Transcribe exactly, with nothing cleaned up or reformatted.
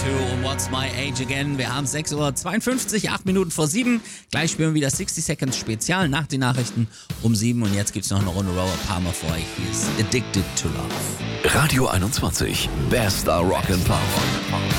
to What's My Age Again. Wir haben sechs Uhr zweiundfünfzig, acht Minuten vor sieben. Gleich spielen wir wieder sixty Seconds Spezial nach den Nachrichten um sieben. Und jetzt gibt's noch eine Runde Robert Palmer für euch. Hier ist Addicted to Love. Radio einundzwanzig, bester Rock'n'Pop.